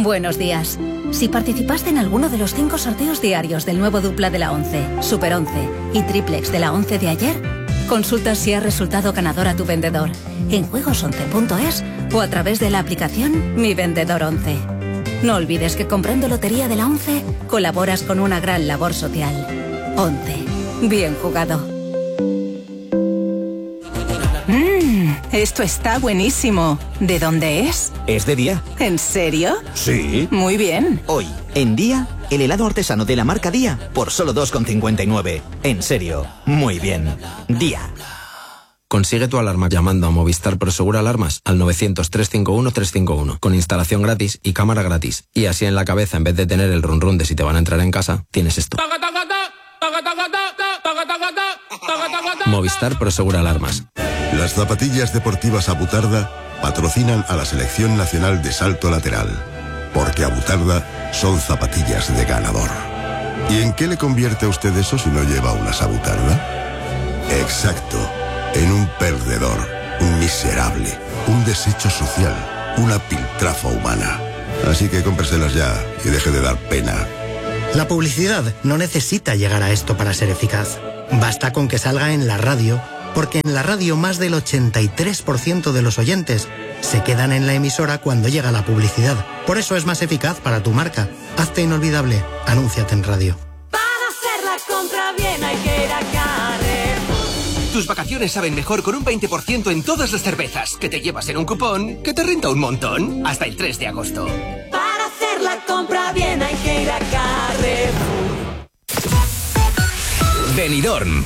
Buenos días. Si participaste en alguno de los 5 sorteos diarios del nuevo dupla de la 11, Super 11 y triplex de la 11 de ayer, consulta si ha resultado ganador a tu vendedor en juegos11.es o a través de la aplicación Mi Vendedor 11. No olvides que comprando Lotería de la 11 colaboras con una gran labor social. 11. Bien jugado. Esto está buenísimo. ¿De dónde es? Es de Día. ¿En serio? Sí. Muy bien. Hoy, en Día, el helado artesano de la marca Día por solo 2,59. En serio, muy bien. Día. Consigue tu alarma llamando a Movistar Prosegur Alarmas al 900-351-351 con instalación gratis y cámara gratis. Y así en la cabeza, en vez de tener el run run de si te van a entrar en casa, tienes esto. Movistar Prosegur Alarmas. Las zapatillas deportivas Abutarda patrocinan a la Selección Nacional de Salto Lateral, porque Abutarda son zapatillas de ganador. ¿Y en qué le convierte a usted eso si no lleva unas Abutarda? Exacto, en un perdedor, un miserable, un desecho social, una piltrafa humana. Así que cómpreselas ya y deje de dar pena. La publicidad no necesita llegar a esto para ser eficaz. Basta con que salga en la radio, porque en la radio más del 83% de los oyentes se quedan en la emisora cuando llega la publicidad. Por eso es más eficaz para tu marca. Hazte inolvidable. Anúnciate en radio. Para hacer la compra bien hay que ir a Carrefour. Tus vacaciones saben mejor con un 20% en todas las cervezas que te llevas en un cupón que te renta un montón hasta el 3 de agosto. Para hacer la compra bien hay que ir a Carrefour. Benidorm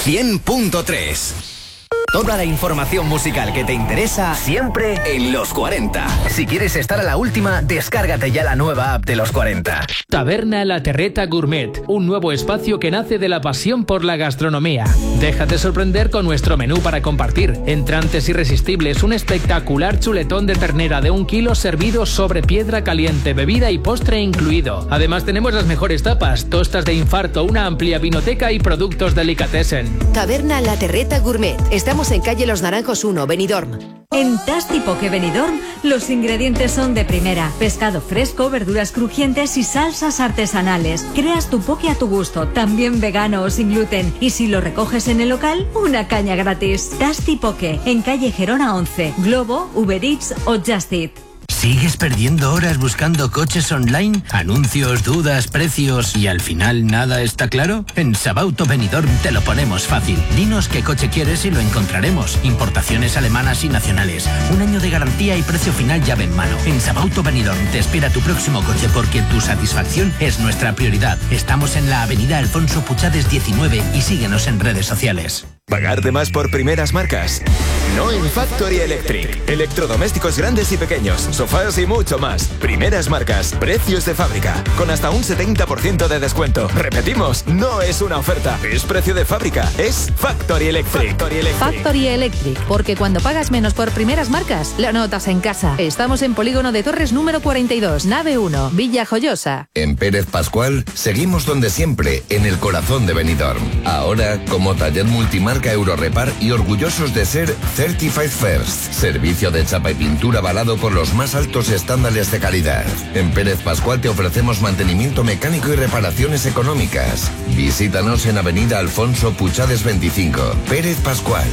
100.3. Toda la información musical que te interesa siempre en Los 40. Si quieres estar a la última, descárgate ya la nueva app de Los 40. Taberna La Terreta Gourmet, un nuevo espacio que nace de la pasión por la gastronomía. Déjate sorprender con nuestro menú para compartir. Entrantes irresistibles, un espectacular chuletón de ternera de 1 kilo servido sobre piedra caliente, bebida y postre incluido. Además tenemos las mejores tapas, tostas de infarto, una amplia vinoteca y productos delicatessen. Taberna La Terreta Gourmet. Estamos en calle Los Naranjos 1, Benidorm. En Tasty Poke Benidorm, los ingredientes son de primera. Pescado fresco, verduras crujientes y salsas artesanales. Creas tu poke a tu gusto, también vegano o sin gluten. Y si lo recoges en el local, una caña gratis. Tasty Poke, en calle Gerona 11, Globo, Uber Eats o Just Eat. ¿Sigues perdiendo horas buscando coches online? ¿Anuncios, dudas, precios y al final nada está claro? En Sabauto Benidorm te lo ponemos fácil. Dinos qué coche quieres y lo encontraremos. Importaciones alemanas y nacionales. 1 año de garantía y precio final llave en mano. En Sabauto Benidorm te espera tu próximo coche porque tu satisfacción es nuestra prioridad. Estamos en la avenida Alfonso Puchades 19 y síguenos en redes sociales. ¿Pagar de más por primeras marcas? No en Factory Electric. Electrodomésticos grandes y pequeños, sofás y mucho más. Primeras marcas, precios de fábrica, con hasta un 70% de descuento. Repetimos, no es una oferta, es precio de fábrica. Es Factory Electric. Factory Electric, porque cuando pagas menos por primeras marcas, lo notas en casa. Estamos en Polígono de Torres número 42, nave 1, Villa Joyosa. En Pérez Pascual seguimos donde siempre, en el corazón de Benidorm. Ahora, como taller multimarca Eurorepar y orgullosos de ser Certified First, servicio de chapa y pintura avalado por los más altos estándares de calidad. En Pérez Pascual te ofrecemos mantenimiento mecánico y reparaciones económicas. Visítanos en avenida Alfonso Puchades 25. Pérez Pascual,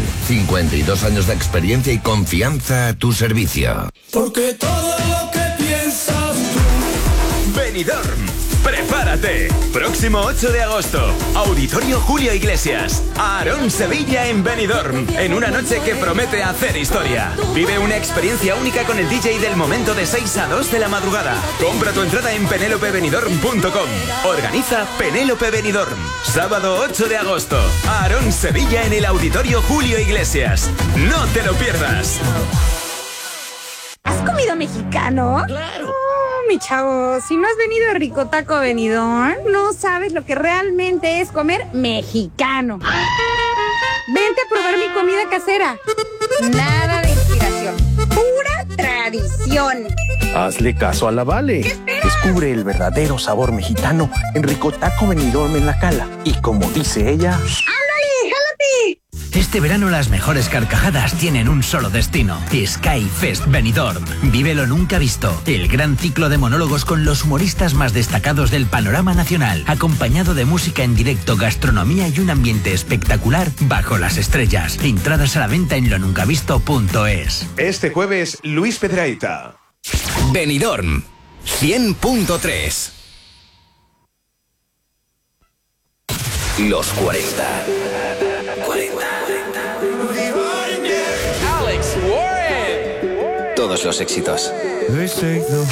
52 años de experiencia y confianza a tu servicio. Porque todo lo que piensas tú. Benidorm. ¡Prepárate! Próximo 8 de agosto, Auditorio Julio Iglesias, Aarón Sevilla en Benidorm, en una noche que promete hacer historia. Vive una experiencia única con el DJ del momento de 6 a 2 de la madrugada. Compra tu entrada en penelopebenidorm.com. Organiza Penélope Benidorm. Sábado 8 de agosto, Aarón Sevilla en el Auditorio Julio Iglesias. ¡No te lo pierdas! ¿Has comido mexicano? ¡Claro! Mi chavo, si no has venido a Rico Taco Benidorm, no sabes lo que realmente es comer mexicano. Vente a probar mi comida casera. Nada de inspiración, pura tradición. Hazle caso a la Vale. Descubre el verdadero sabor mexicano en Rico Taco Benidorm en La Cala. Y como dice ella... ¡Ándale, jálate! Este Este verano las mejores carcajadas tienen un solo destino. Sky Fest Benidorm. Vívelo nunca visto. El gran ciclo de monólogos con los humoristas más destacados del panorama nacional, acompañado de música en directo, gastronomía y un ambiente espectacular bajo las estrellas. Entradas a la venta en lonuncavisto.es. Este jueves, Luis Pedraíta. Benidorm 100.3. Los 40. Alex Warren. Todos los éxitos. They say the